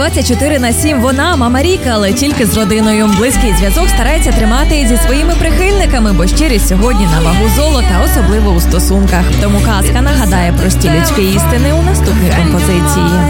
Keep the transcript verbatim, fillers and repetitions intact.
двадцять чотири на сім вона, мама Ріка, але тільки з родиною. Близький зв'язок старається тримати і зі своїми прихильниками, бо щирість сьогодні на вагу золота, особливо у стосунках. Тому казка нагадає прості людські істини у наступній композиції.